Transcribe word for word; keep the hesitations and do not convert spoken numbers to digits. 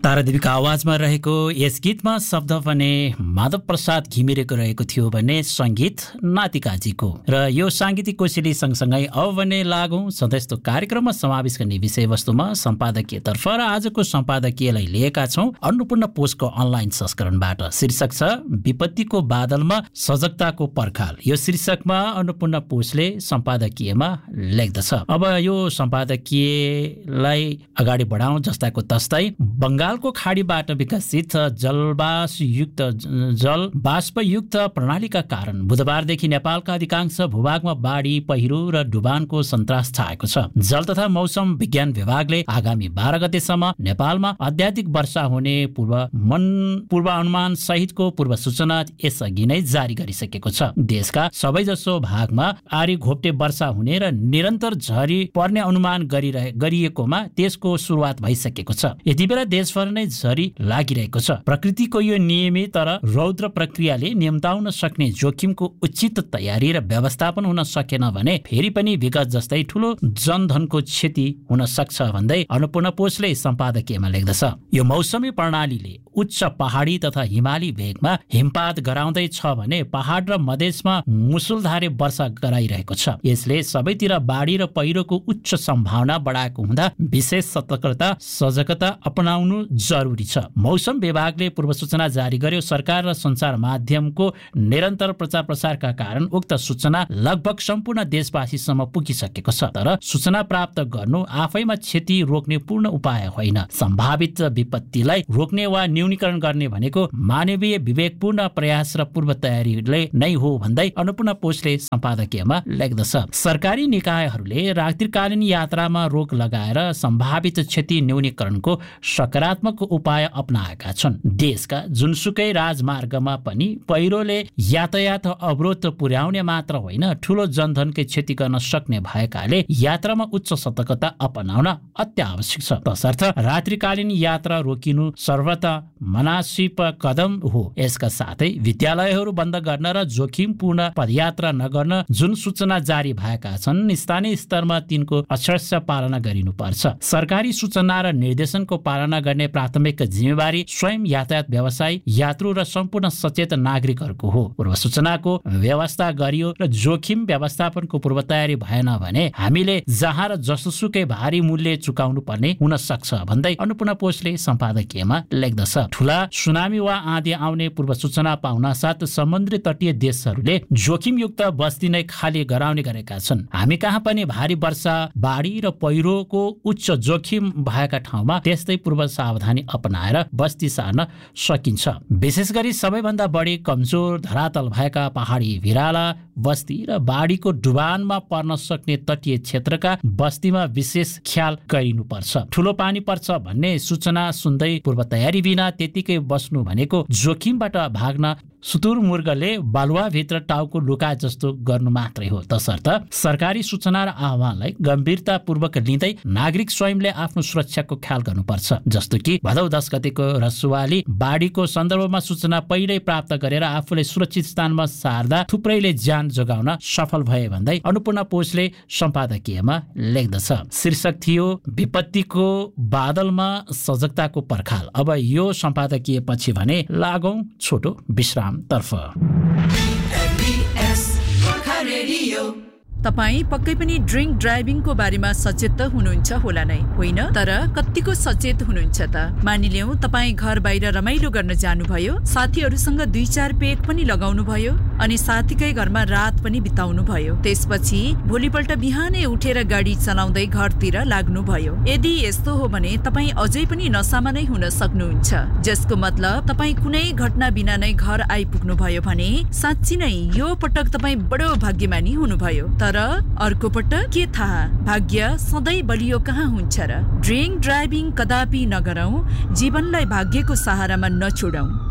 तारादेवीका आवाजमा रहेको यस गीतमा शब्द भने माधव प्रसाद घिमिरेको रहेको थियो भने सङ्गीत नातिकाजीको। र यो साङ्गीतिक कोसेली सँगसँगै अब भने लागौँ सधैँस्तो कार्यक्रममा समावेश गर्ने विषयवस्तुमा सम्पादकीयतर्फ। र आजको सम्पादकीयलाई लिएका छौँ अन्नपूर्ण पोस्टको अनलाइन संस्करणबाट। शीर्षक छ विपत्तिको बादलमा सजगताको पर्खाल। यो शीर्षकमा अन्नपूर्ण पोस्टले सम्पादकीयमा लेख्दछ। अब यो सम्पादकीयलाई अगाडि बढाउँ जस्ताको तस्तै बङ्गालको खाडीबाट विकसित जलवाष्पयुक्त जलवाष्पयुक्त प्रणालीका कारण बुधबारदेखि नेपालका अधिकांश भूभागमा बाढी, पहिरो र डुबानको सन्तास छाएको छ। जल तथा मौसम विज्ञान विभागले आगामी बाह्र गतेसम्म नेपालमा अत्याधिक वर्षा हुने पूर्व मन पूर्वानुमान सहितको पूर्व सूचना यसअघि नै जारी गरिसकेको छ। देशका सबैजसो भागमा आरी घोप्टे वर्षा हुने र निरन्तर झरी पर्ने अनुमान गरिरहे गरिएकोमा त्यसको सुरुवात भइसकेको छ। यति बेला देशभर नै झरी लागिरहेको छ। प्रकृतिको यो नियमित तर रौद्र प्रक्रियाले नियन्त्रण सक्ने जोखिमको उचित तयारी र व्यवस्थापन हुन सकेन भने फेरि पनि विगत जस्तै ठूलो जनधनको क्षति हुन सक्छ भन्दै अन्नपूर्ण पोस्टले सम्पादकीयमा लेख्दछ। यो मौसमी प्रणालीले उच्च पहाडी तथा हिमाली भेगमा हिमपात गराउँदैछ भने पहाड र मधेसमा मुसुलधारे वर्षा गराइरहेको छ। यसले सबैतिर बाढी र पहिरोको उच्च सम्भावना बढाएको हुँदा विशेष सतर्कता सजगता अपनाउनु जरुरी छ। मौसम विभागले पूर्व सूचना जारी गर्यो। सरकार र सञ्चार माध्यमको निरन्तर प्रचार प्रसारका कारण उक्त सूचना लगभग सम्पूर्ण देशवासीसम्म पुगिसकेको छ। तर सूचना प्राप्त गर्नु आफैमा क्षति रोक्ने पूर्ण उपाय होइन। सम्भावित विपत्तिलाई रोक्ने वा न्यूनीकरण गर्ने भनेको मानवीय विवेकपूर्ण प्रयास र पूर्व तयारीले नै हो भन्दै अन्नपूर्ण पोस्टले सम्पादकीयमा लेख्दछ। सरकारी निकायहरूले रात्रिकालीन यात्रामा रोक लगाएर सम्भावित क्षति न्यूनीकरणको सकारात्मक उपाय अपनाएका छन्। देशका जुनसुकै राजमार्गमा पनि पहिरोले यातायात अवरोध पुर्याउने मात्र होइन ठूलो जनधनकै क्षति गर्न सक्ने भएकाले यात्रामा उच्च सतर्कता अपनाउन अत्यावश्यक छ। तसर्थ रात्रिकालीन यात्रा रोकिनु सर्वथा मनासिब कदम हो। यसका साथै विद्यालयहरू बन्द गर्न र जोखिमपूर्ण पदयात्रा नगर्न जुन सूचना जारी भएका छन् स्थानीय स्तरमा तिनको अक्षरशः पालना गरिनुपर्छ। सरकारी सूचना र निर्देशनको पालना गर्ने प्राथमिक जिम्मेवारी स्वयं यातायात व्यवसायी, यात्रु र सम्पूर्ण सचेत नागरिकहरूको हो। पूर्व सूचनाको व्यवस्था गरियो र जोखिम व्यवस्थापनको पूर्व तयारी भएन भने हामीले जहाँ र जसोसुकै भारी मूल्य चुकाउनु पर्ने हुन सक्छ भन्दै अन्नपूर्ण पोस्टले सम्पादकीयमा लेख्दछ। ठूला सुनामी वा आँधी आउने पूर्व सूचना पाउन साथ समुद्री तटीय देशहरूले जोखिमयुक्त बस्ती नै खाली गराउने गरेका छन्। हामी कहाँ पनि भारी वर्षा, बाढी र पहिरोको उच्च जोखिम भएका ठाउँमा त्यस्तै पूर्व सावधानी अपनाएर बस्ती सार्न सकिन्छ। विशेष गरी सबैभन्दा बढी कमजोर धरातल भएका पहाडी भिराला बस्ती र बाढीको डुबानमा पर्न सक्ने तटीय क्षेत्रका बस्तीमा विशेष ख्याल गरिनुपर्छ। ठूलो पानी पर्छ भन्ने सूचना सुन्दै पूर्व तयारी बिना त्यतिकै बस्नु भनेको जोखिमबाट भाग्न सुतुरमुर्गले बालुवाभित्र टाउको लुका जस्तो गर्नु मात्रै हो। तसर्थ सरकारी सूचना र आह्वानलाई गम्भीरतापूर्वक लिँदै नागरिक स्वयंले आफ्नो सुरक्षाको ख्याल गर्नुपर्छ। जस्तो कि भदौ दस गतेको रसुवाली बाढीको सन्दर्भमा सूचना पहिल्यै प्राप्त गरेर आफूले सुरक्षित स्थानमा सार्दा थुप्रैले ज्यान जोगाउन सफल भए भन्दै अन्नपूर्ण पोस्टले सम्पादकीयमा लेख्दछ। शीर्षक थियो विपत्तिको बादलमा सजगताको पर्खाल। अब यो सम्पादकीय पछि भने लागौं छोटो विश्राम तर्फ। तपाई पक्कै पनि ड्रिङ्क ड्राइभिङको बारेमा सचेत त हुनुहुन्छ होला नै, होइन? तर कतिको सचेत हुनुहुन्छ त? मानिलियौं तपाई घर बाहिर रमाइलो गर्न जानुभयो, साथीहरूसँग दुई चार पेक पनि लगाउनु भयो अनि साथीकै घरमा रात पनि बिताउनु भयो। त्यसपछि भोलिपल्ट बिहानै उठेर गाडी चलाउँदै घरतिर लाग्नु भयो। यदि यस्तो हो भने तपाई अझै पनि नसामा नै हुन सक्नुहुन्छ, जसको मतलब तपाई कुनै घटना बिना नै घर आइपुग्नु भयो भने साँच्ची नै यो पटक तपाई बडो भाग्यमानी हुनुभयो। तर अर्को पटक के थाहा, भाग्य सधैँ बलियो कहाँ हुन्छ र? ड्रिङ्क ड्राइभिङ कदापि नगरौं, जीवनलाई भाग्यको सहारामा नछोडौं।